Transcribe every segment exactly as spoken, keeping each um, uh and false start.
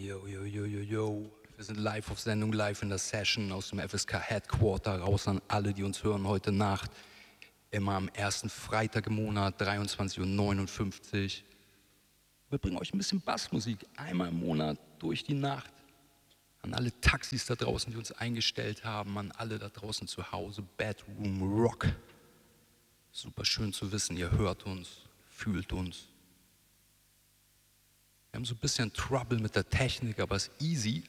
Yo, yo, yo, yo, yo. Wir sind live auf Sendung, live in der Session aus dem F S K Headquarter. Raus an alle, die uns hören heute Nacht. Immer am ersten Freitag im Monat, dreiundzwanzig Uhr neunundfünfzig. Wir bringen euch ein bisschen Bassmusik einmal im Monat durch die Nacht. An alle Taxis da draußen, die uns eingestellt haben, an alle da draußen zu Hause. Bedroom Rock. Super schön zu wissen, ihr hört uns, fühlt uns. Wir haben so ein bisschen Trouble mit der Technik, aber es ist easy.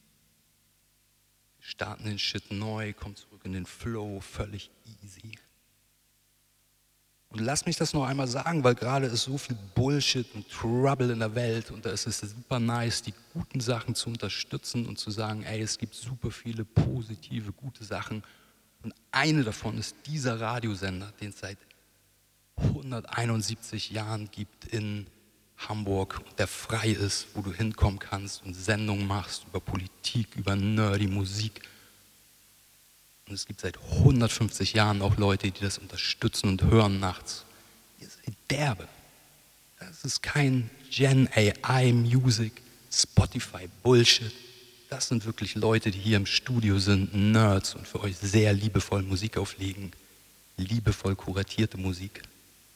Wir starten den Shit neu, kommen zurück in den Flow, völlig easy. Und lass mich das noch einmal sagen, weil gerade ist so viel Bullshit und Trouble in der Welt und da ist es super nice, die guten Sachen zu unterstützen und zu sagen, ey, es gibt super viele positive, gute Sachen. Und eine davon ist dieser Radiosender, den es seit hunderteinundsiebzig Jahren gibt in Hamburg, der frei ist, wo du hinkommen kannst und Sendungen machst über Politik, über nerdy Musik. Und es gibt seit hundertfünfzig Jahren auch Leute, die das unterstützen und hören nachts. Ihr seid derbe. Das ist kein Gen A I Music, Spotify Bullshit. Das sind wirklich Leute, die hier im Studio sind, Nerds und für euch sehr liebevoll Musik auflegen. Liebevoll kuratierte Musik.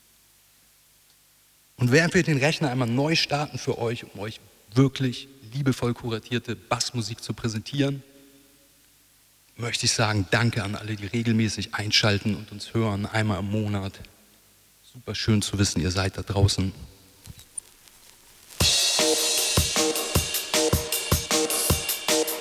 Und während wir den Rechner einmal neu starten für euch, um euch wirklich liebevoll kuratierte Bassmusik zu präsentieren, möchte ich sagen, danke an alle, die regelmäßig einschalten und uns hören, einmal im Monat. Super schön zu wissen, ihr seid da draußen.